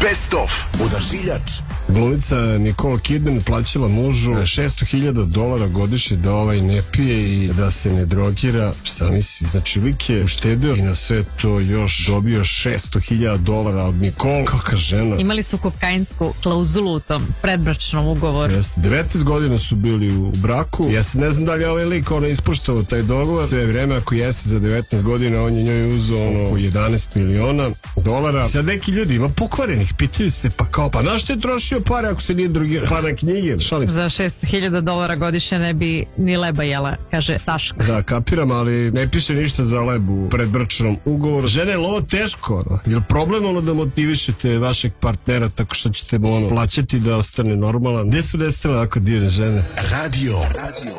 Best of. Odašiljač. Glumica Nicole Kidman plaćala mužu $600.000 godišnje da ovaj ne pije i da se ne drogira. Šta misli? Znači lik je uštedio i na sve to još dobio $600.000 od Nicole. Kakva žena. Imali su kokainsku klauzulu u tom predbračnom ugovoru. 19 godina su bili u braku. Ja se ne znam da li je ovaj lik ispoštovao taj dogovor. Sve vreme ako jeste za 19 godina on je njoj uzeo oko $11 miliona. Sad neki ljudi ima pokvarenih, pitaju se pa na što je trošio pare ako se nije drugirao? Pa na knjige. Šalim. Za $600.000 godišnje ne bi ni leba jela, kaže Saško. Da, kapiram, ali ne piše ništa za lebu u predbračnom ugovoru. Žene, je li ovo teško? Je li problem da motivišete vašeg partnera tako što ćete mu plaćati da ostane normalan? Gdje su nestale ovako divne žene? Radio.